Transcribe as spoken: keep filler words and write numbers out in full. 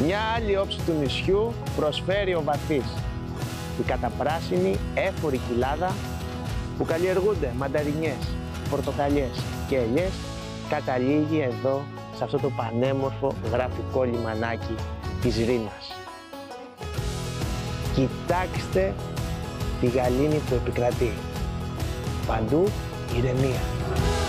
Μια άλλη όψη του νησιού προσφέρει ο Βαθής, η καταπράσινη έφορη κοιλάδα που καλλιεργούνται μανταρινιές, πορτοκαλιές και ελιές, καταλήγει εδώ σε αυτό το πανέμορφο γραφικό λιμανάκι της Ρήνας. Κοιτάξτε τη γαλήνη που επικρατεί. Παντού ηρεμία.